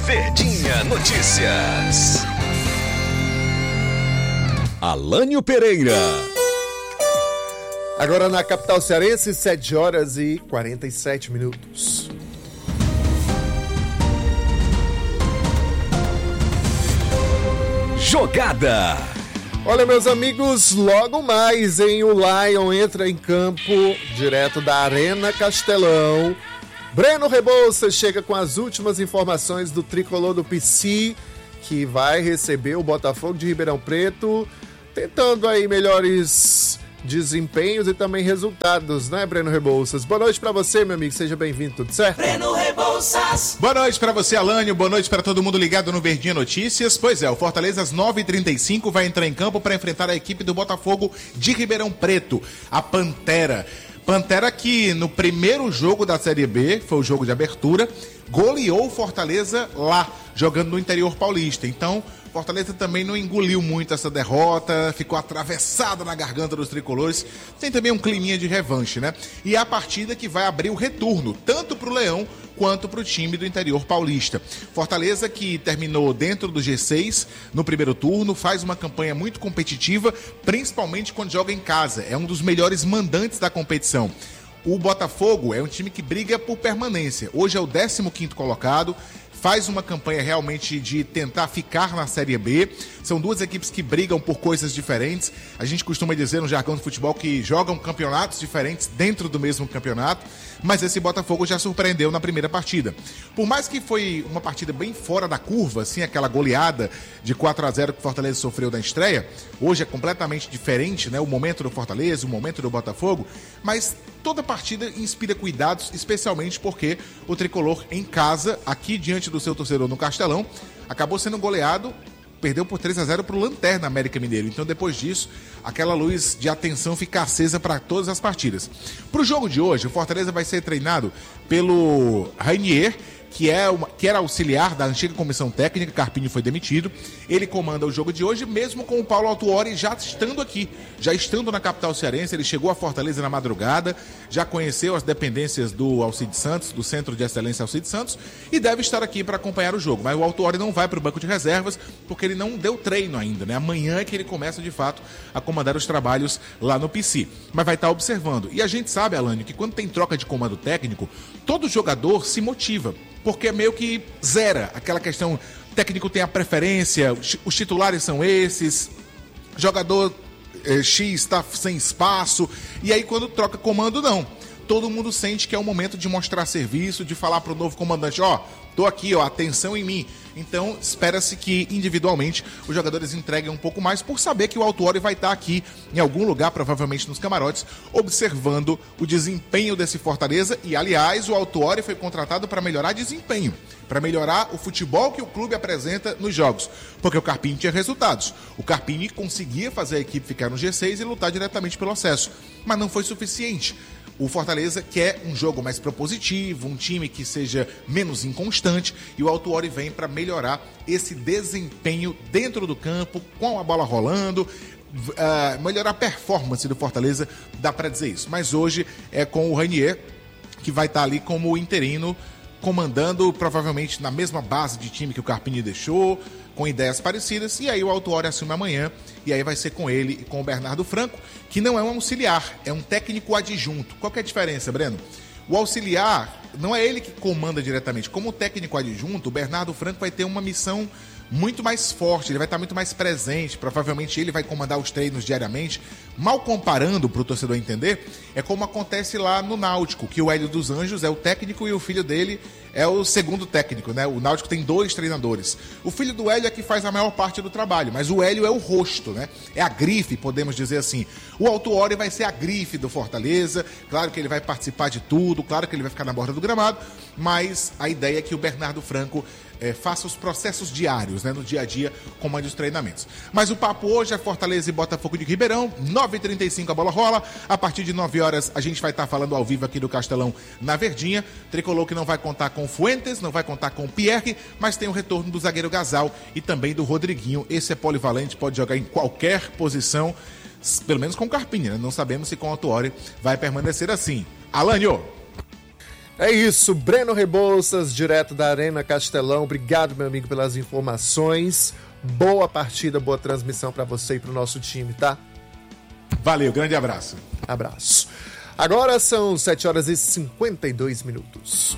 Verdinha Notícias. Alânio Pereira. Agora na capital cearense, 7h47. Jogada. Olha, meus amigos, logo mais, hein? O Lion entra em campo direto da Arena Castelão. Breno Rebouças chega com as últimas informações do tricolor do PC, que vai receber o Botafogo de Ribeirão Preto, tentando aí melhores desempenhos e também resultados, né, Breno Rebouças? Boa noite pra você, meu amigo, seja bem-vindo, tudo certo? Breno Rebouças. Boa noite pra você, Alânio, boa noite pra todo mundo ligado no Verdinha Notícias. Pois é, o Fortaleza às 9h35 vai entrar em campo para enfrentar a equipe do Botafogo de Ribeirão Preto, a Pantera. Pantera que no primeiro jogo da Série B, foi o jogo de abertura, goleou o Fortaleza lá, jogando no interior paulista. Então, Fortaleza também não engoliu muito essa derrota, ficou atravessado na garganta dos tricolores. Tem também um climinha de revanche, né? E é a partida que vai abrir o retorno, tanto para o Leão quanto para o time do interior paulista. Fortaleza que terminou dentro do G6 no primeiro turno, faz uma campanha muito competitiva, principalmente quando joga em casa. É um dos melhores mandantes da competição. O Botafogo é um time que briga por permanência. Hoje é o 15º colocado, faz uma campanha realmente de tentar ficar na Série B. São duas equipes que brigam por coisas diferentes. A gente costuma dizer no jargão do futebol que jogam campeonatos diferentes dentro do mesmo campeonato, mas esse Botafogo já surpreendeu na primeira partida. Por mais que foi uma partida bem fora da curva, assim, aquela goleada de 4-0 que o Fortaleza sofreu na estreia, hoje é completamente diferente, né? O momento do Fortaleza, o momento do Botafogo, mas toda partida inspira cuidados, especialmente porque o tricolor em casa, aqui diante do seu torcedor no Castelão, acabou sendo goleado, perdeu por 3-0 para o Lanterna América Mineiro. Então, depois disso, aquela luz de atenção fica acesa para todas as partidas. Para o jogo de hoje, o Fortaleza vai ser treinado pelo Rainier, que era auxiliar da antiga comissão técnica. Carpini foi demitido. Ele comanda o jogo de hoje, mesmo com o Paulo Autuori já estando aqui, já estando na capital cearense. Ele chegou a Fortaleza na madrugada, já conheceu as dependências do Alcides Santos, do Centro de Excelência Alcides Santos, e deve estar aqui para acompanhar o jogo. Mas o Autuori não vai para o banco de reservas, porque ele não deu treino ainda, né? Amanhã é que ele começa, de fato, a comandar os trabalhos lá no PC. Mas vai estar observando. E a gente sabe, Alânio, que quando tem troca de comando técnico, todo jogador se motiva, porque é meio que zera aquela questão, o técnico tem a preferência, os titulares são esses, jogador X está sem espaço, e aí quando troca comando, não. Todo mundo sente que é o momento de mostrar serviço, de falar para o novo comandante, tô aqui, atenção em mim. Então, espera-se que, individualmente, os jogadores entreguem um pouco mais, por saber que o Autuori vai estar aqui, em algum lugar, provavelmente nos camarotes, observando o desempenho desse Fortaleza. E, aliás, o Autuori foi contratado para melhorar desempenho, para melhorar o futebol que o clube apresenta nos jogos, porque o Carpini tinha resultados. O Carpini conseguia fazer a equipe ficar no G6 e lutar diretamente pelo acesso, mas não foi suficiente. O Fortaleza quer um jogo mais propositivo, um time que seja menos inconstante, e o Autuori vem para melhorar esse desempenho dentro do campo, com a bola rolando, melhorar a performance do Fortaleza, dá para dizer isso. Mas hoje é com o Rainier, que vai estar ali como interino, comandando provavelmente na mesma base de time que o Carpini deixou, com ideias parecidas, e aí o Autuori assume amanhã, e aí vai ser com ele e com o Bernardo Franco, que não é um auxiliar, é um técnico adjunto. Qual que é a diferença, Breno? O auxiliar não é ele que comanda diretamente. Como técnico adjunto, o Bernardo Franco vai ter uma missão muito mais forte, ele vai estar muito mais presente, provavelmente ele vai comandar os treinos diariamente. Mal comparando, para o torcedor entender, é como acontece lá no Náutico, que o Hélio dos Anjos é o técnico e o filho dele é o segundo técnico, né? O Náutico tem 2 treinadores. O filho do Hélio é que faz a maior parte do trabalho, mas o Hélio é o rosto, né? É a grife, podemos dizer assim. O Autuori vai ser a grife do Fortaleza, claro que ele vai participar de tudo, claro que ele vai ficar na borda do gramado, mas a ideia é que o Bernardo Franco faça os processos diários, né, no dia a dia, comande os treinamentos. Mas o papo hoje é Fortaleza e Botafogo de Ribeirão, 9h35 a bola rola, a partir de 9 horas a gente vai estar falando ao vivo aqui do Castelão na Verdinha. Tricolor que não vai contar com Fuentes, não vai contar com Pierre, mas tem o retorno do zagueiro Gasal e também do Rodriguinho. Esse é polivalente, pode jogar em qualquer posição, pelo menos com o Carpini, né? Não sabemos se com o Autuori vai permanecer assim. Alânio! É isso, Breno Rebouças, direto da Arena Castelão. Obrigado, meu amigo, pelas informações. Boa partida, boa transmissão para você e para o nosso time, tá? Valeu, grande abraço. Abraço. Agora são 7h52.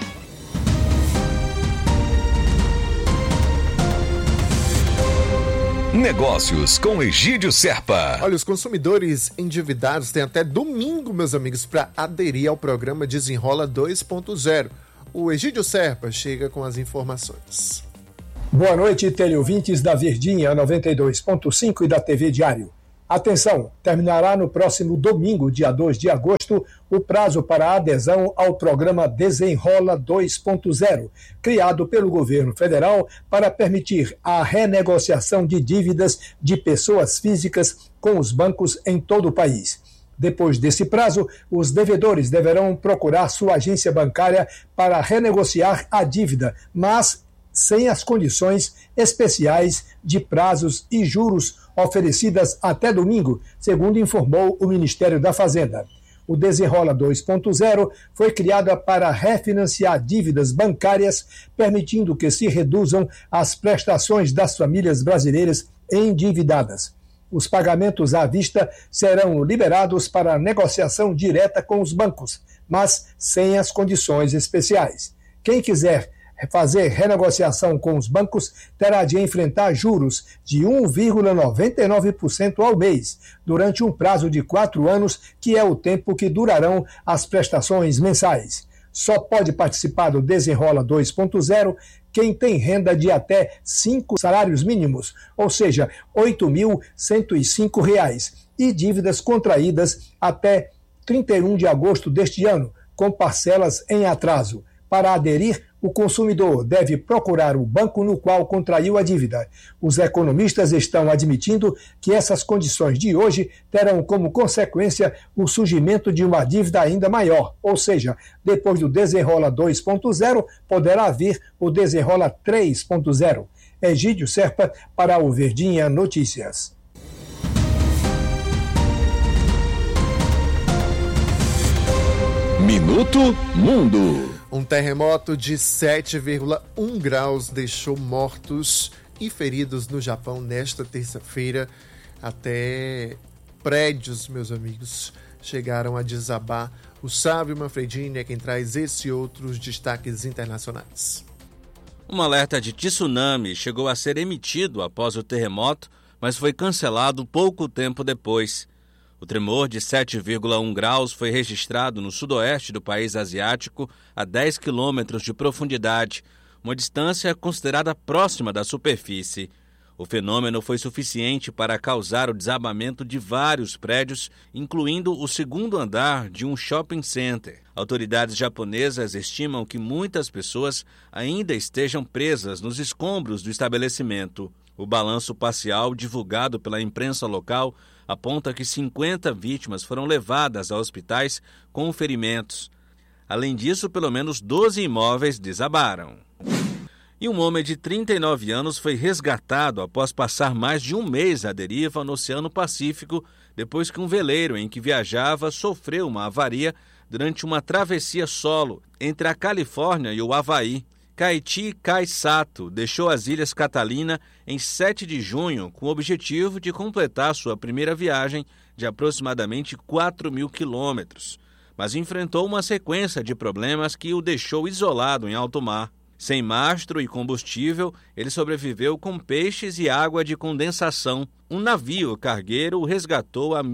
Negócios com Egídio Serpa. Olha, os consumidores endividados têm até domingo, meus amigos, para aderir ao programa Desenrola 2.0. O Egídio Serpa chega com as informações. Boa noite, teleouvintes da Verdinha 92.5 e da TV Diário. Atenção, terminará no próximo domingo, dia 2 de agosto, o prazo para a adesão ao programa Desenrola 2.0, criado pelo governo federal para permitir a renegociação de dívidas de pessoas físicas com os bancos em todo o país. Depois desse prazo, os devedores deverão procurar sua agência bancária para renegociar a dívida, mas sem as condições especiais de prazos e juros oferecidas até domingo, segundo informou o Ministério da Fazenda. O Desenrola 2.0 foi criado para refinanciar dívidas bancárias, permitindo que se reduzam as prestações das famílias brasileiras endividadas. Os pagamentos à vista serão liberados para negociação direta com os bancos, mas sem as condições especiais. Quem quiser fazer renegociação com os bancos terá de enfrentar juros de 1,99% ao mês, durante um prazo de 4 anos, que é o tempo que durarão as prestações mensais. Só pode participar do Desenrola 2.0 quem tem renda de até 5 salários mínimos, ou seja, R$ 8.105, e dívidas contraídas até 31 de agosto deste ano, com parcelas em atraso. Para aderir, o consumidor deve procurar o banco no qual contraiu a dívida. Os economistas estão admitindo que essas condições de hoje terão como consequência o surgimento de uma dívida ainda maior, ou seja, depois do Desenrola 2.0, poderá vir o Desenrola 3.0. Egídio Serpa para o Verdinha Notícias. Minuto Mundo. Um terremoto de 7,1 graus deixou mortos e feridos no Japão nesta terça-feira. Até prédios, meus amigos, chegaram a desabar. O Sávio Manfredini é quem traz esse e outros destaques internacionais. Um alerta de tsunami chegou a ser emitido após o terremoto, mas foi cancelado pouco tempo depois. O tremor de 7,1 graus foi registrado no sudoeste do país asiático, a 10 quilômetros de profundidade, uma distância considerada próxima da superfície. O fenômeno foi suficiente para causar o desabamento de vários prédios, incluindo o segundo andar de um shopping center. Autoridades japonesas estimam que muitas pessoas ainda estejam presas nos escombros do estabelecimento. O balanço parcial divulgado pela imprensa local aponta que 50 vítimas foram levadas a hospitais com ferimentos. Além disso, pelo menos 12 imóveis desabaram. E um homem de 39 anos foi resgatado após passar mais de um mês à deriva no Oceano Pacífico, depois que um veleiro em que viajava sofreu uma avaria durante uma travessia solo entre a Califórnia e o Havaí. Kaiichi Kai Sato deixou as Ilhas Catalina em 7 de junho com o objetivo de completar sua primeira viagem de aproximadamente 4.000 quilômetros, mas enfrentou uma sequência de problemas que o deixou isolado em alto mar. Sem mastro e combustível, ele sobreviveu com peixes e água de condensação. Um navio cargueiro o resgatou a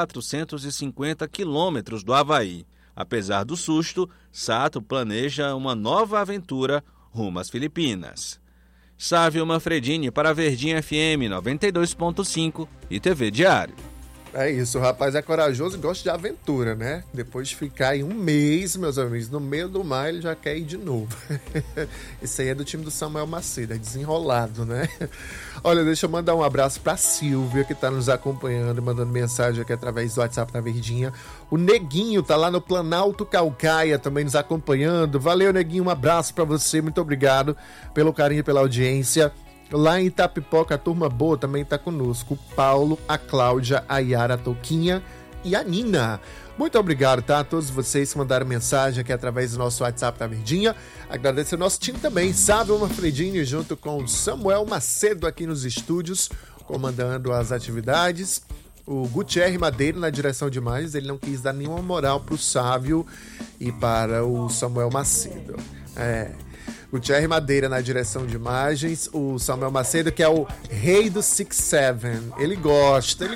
1.450 quilômetros do Havaí. Apesar do susto, Sato planeja uma nova aventura rumo às Filipinas. Sávio Manfredini para a Verdinha FM 92.5 e TV Diário. É isso, o rapaz é corajoso e gosta de aventura, né? Depois de ficar aí um mês, meus amigos, no meio do mar, ele já quer ir de novo. Esse aí é do time do Samuel Macedo, é desenrolado, né? Olha, deixa eu mandar um abraço pra Silvia, que tá nos acompanhando, mandando mensagem aqui através do WhatsApp da Verdinha. O Neguinho tá lá no Planalto Caucaia, também nos acompanhando. Valeu, Neguinho, um abraço pra você, muito obrigado pelo carinho e pela audiência. Lá em Itapipoca, a turma boa também está conosco. O Paulo, a Cláudia, a Yara, a Toquinha e a Nina. Muito obrigado, tá? A todos vocês que mandaram mensagem aqui através do nosso WhatsApp da Verdinha. Agradeço ao nosso time também, Sávio Manfredini, junto com o Samuel Macedo aqui nos estúdios, comandando as atividades. O Gutierre Madeira na direção de imagens, ele não quis dar nenhuma moral para o Sávio e para o Samuel Macedo. Gutierre Madeira na direção de imagens, o Samuel Macedo, que é o rei do 6-7. Ele gosta.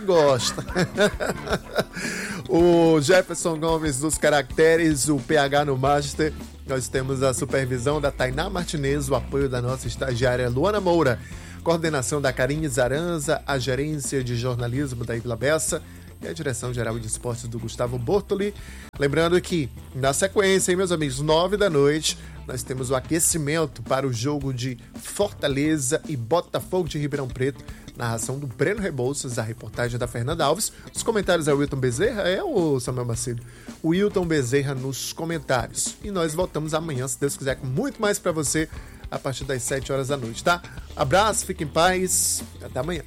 O Jefferson Gomes dos caracteres, o PH no Master. Nós temos a supervisão da Tainá Martinez, o apoio da nossa estagiária Luana Moura, coordenação da Karine Zaranza, a gerência de jornalismo da Ivla Bessa e a direção geral de esportes do Gustavo Bortoli. Lembrando que, na sequência, hein, meus amigos, 9 da noite, nós temos o aquecimento para o jogo de Fortaleza e Botafogo de Ribeirão Preto, narração do Breno Rebouças, a reportagem da Fernanda Alves. Os comentários é o Wilton Bezerra, o Samuel Macedo? O Wilton Bezerra nos comentários. E nós voltamos amanhã, se Deus quiser, com muito mais para você, a partir das 7 horas da noite, tá? Abraço, fique em paz, até amanhã.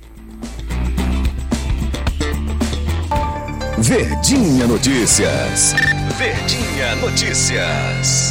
Verdinha Notícias. Verdinha Notícias.